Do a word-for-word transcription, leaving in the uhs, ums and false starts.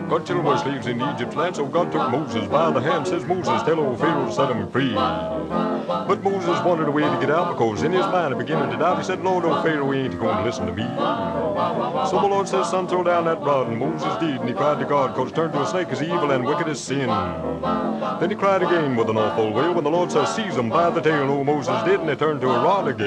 God children were slaves in Egypt's land, so God took Moses by the hand. Says Moses, tell old Pharaoh to set him free. But Moses wanted a way to get out because in his mind he beginning to doubt. He said, Lord, old Pharaoh ain't going to listen to me. So the Lord says, son, throw down that rod. And Moses did, and he cried to God, because turned to a snake is evil and wicked as sin. Then he cried again with an awful wail when the Lord says, seize him by the tail. And old Moses did, and he turned to a rod again.